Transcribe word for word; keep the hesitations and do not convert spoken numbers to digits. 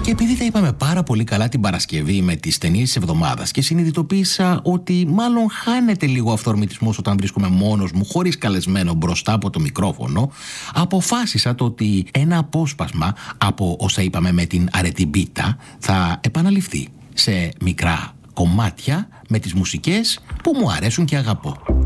Και επειδή τα είπαμε πάρα πολύ καλά την Παρασκευή με τις ταινίες της εβδομάδας και συνειδητοποίησα ότι μάλλον χάνεται λίγο αυθορμητισμός όταν βρίσκομαι μόνος μου χωρίς καλεσμένο μπροστά από το μικρόφωνο, αποφάσισα το ότι ένα απόσπασμα από όσα είπαμε με την Αρετιμπίτα θα επαναληφθεί σε μικρά κομμάτια με τις μουσικές που μου αρέσουν και αγαπώ.